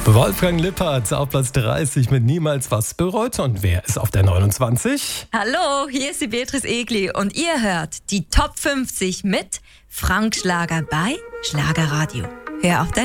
Wolfgang Lippert auf Platz 30 mit Niemals was bereut. Und wer ist auf der 29? Hallo, hier ist die Beatrice Egli und ihr hört die Top 50 mit Frank Schlager bei Schlagerradio. Hör auf dein